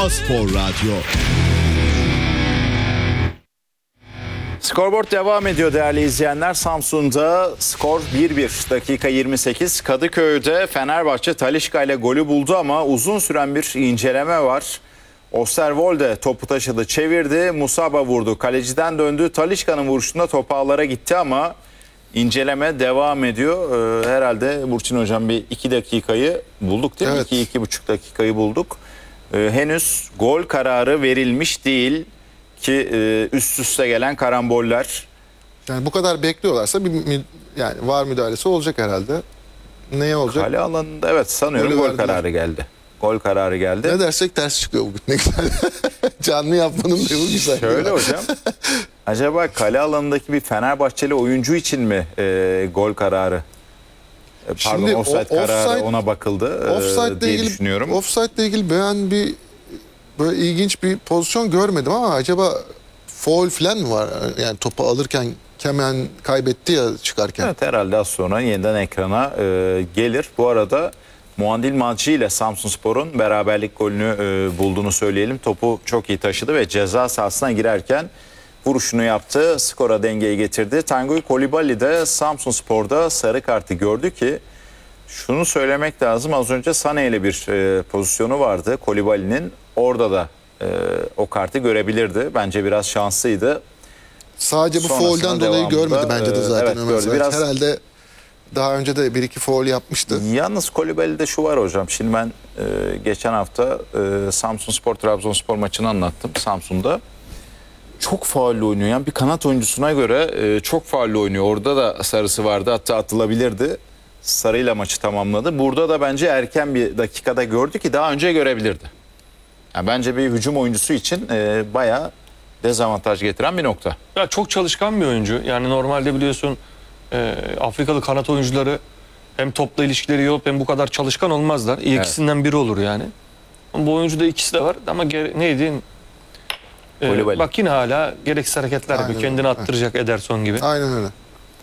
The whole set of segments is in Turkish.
A-Spor Radyo. Scoreboard devam ediyor değerli izleyenler. Samsun'da skor 1-1. Dakika 28. Kadıköy'de Fenerbahçe Talisca ile golü buldu ama uzun süren bir inceleme var. Osterwolde topu taşıdı, çevirdi. Musaba vurdu. Kaleciden döndü. Talisca'nın vuruşunda top ağlara gitti ama inceleme devam ediyor. Herhalde Burçin Hocam bir 2 dakikayı bulduk değil mi? Evet. 2-2,5 dakikayı bulduk. Henüz gol kararı verilmiş değil. Ki üst üste gelen karamboller. Yani bu kadar bekliyorlarsa yani var müdahalesi olacak herhalde. Neye olacak? Kale alanında evet sanıyorum Golü gol verdiler. kararı geldi. Gol kararı geldi. Ne dersek ters çıkıyor bugün. Ne güzel. Canlı yapmanın da bu güzel. Şöyle hocam. Acaba kale alanındaki bir Fenerbahçeli oyuncu için mi gol kararı? Pardon, Şimdi offside kararı offside- ona bakıldı Offside'le diye ilgili, düşünüyorum. offside'le ilgili ben bir böyle ilginç bir pozisyon görmedim ama acaba foul falan mı var? Yani topu alırken hemen kaybetti ya çıkarken. Evet, herhalde az sonra yeniden ekrana gelir. Bu arada Muandil Madji ile Samsunspor'un beraberlik golünü bulduğunu söyleyelim. Topu çok iyi taşıdı ve ceza sahasına girerken vuruşunu yaptı. Skora dengeyi getirdi. Tanguy Coulibaly de Samsunspor'da sarı kartı gördü ki şunu söylemek lazım. Az önce Sané ile bir pozisyonu vardı Coulibaly'nin. Orada da o kartı görebilirdi. Bence biraz şanslıydı. Sadece bu Sonrasında foul'dan dolayı devamında, görmedi bence de zaten evet, Ömer gördü. Savaş. Biraz- Herhalde daha önce de bir iki foul yapmıştı. Yalnız Coulibaly'de şu var hocam. Şimdi ben geçen hafta Samsunspor Trabzonspor maçını anlattım Samsun'da. Çok faulle oynuyor. Yani bir kanat oyuncusuna göre çok faulle oynuyor. Orada da sarısı vardı. Hatta atılabilirdi. Sarıyla maçı tamamladı. Burada da bence erken bir dakikada gördü ki daha önce görebilirdi. Yani bence bir hücum oyuncusu için bayağı dezavantaj getiren bir nokta. Ya çok çalışkan bir oyuncu. Yani normalde biliyorsun Afrikalı kanat oyuncuları hem topla ilişkileri yok hem bu kadar çalışkan olmazlar. İkisinden biri olur yani. Bu oyuncuda ikisi de var ama neydi? Coulibaly. Bak yine hala gereksiz hareketler Aynen yapıyor. Kendini öyle. attıracak Ederson gibi. Aynen öyle.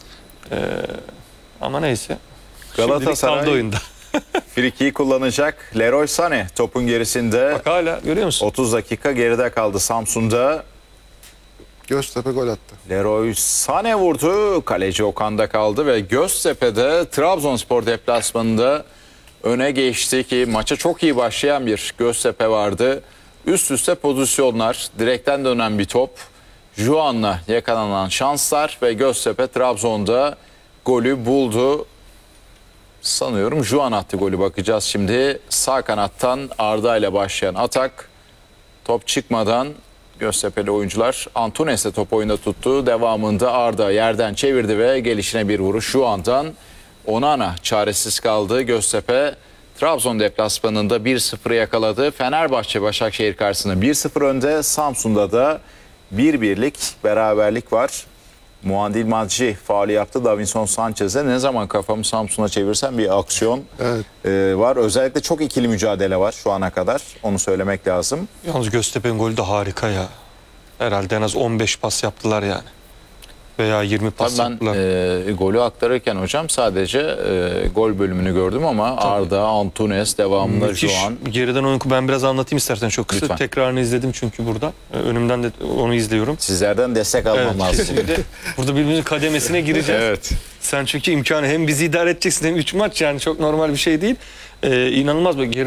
Ama neyse. Galatasaray- Şimdilik kaldı oyunda. Frikiyi kullanacak Leroy Sané topun gerisinde. Bak hala görüyor musun? 30 dakika geride kaldı Samsun'da. Göztepe gol attı. Leroy Sané vurdu. Kaleci Okan'da kaldı ve Göztepe'de Trabzonspor deplasmanında öne geçti ki maça çok iyi başlayan bir Göztepe vardı. Üst üste pozisyonlar, direkten dönen bir top, Juan'la yakalanan şanslar ve Göztepe Trabzon'da golü buldu. Sanıyorum Juan attı golü, bakacağız şimdi. Sağ kanattan Arda ile başlayan atak. Top çıkmadan Göztepe'li oyuncular Antunes'le top oyunda tuttu. Devamında Arda yerden çevirdi ve gelişine bir vuruş. Juan'dan Onana çaresiz kaldı. Göztepe Trabzon deplasmanında 1-0'ı yakaladı. Fenerbahçe Başakşehir karşısında 1-0 önde. Samsun'da da 1-1'lik beraberlik var. Muandil Madji faali yaptı Davinson Sanchez'e. Ne zaman kafamı Samsun'a çevirsem bir aksiyon Evet. var. Özellikle çok ikili mücadele var şu ana kadar. Onu söylemek lazım. Yalnız Göztepe'nin golü de harika ya. Herhalde en az 15 pas yaptılar yani. Veya 20 pas Tabii ben yaptılar. golü aktarırken hocam sadece gol bölümünü gördüm ama Arda, Antunes, devamında Müthiş. Juan. Geriden oyunu ben biraz anlatayım istersen çok kısa. Lütfen. Tekrarını izledim çünkü burada. Önümden de onu izliyorum. Sizlerden destek almam Evet, lazım. kesinlikle. Burada birbirimizin kademesine gireceğiz. Evet. Sen çünkü imkanı hem bizi idare edeceksin hem 3 maç yani çok normal bir şey değil. İnanılmaz.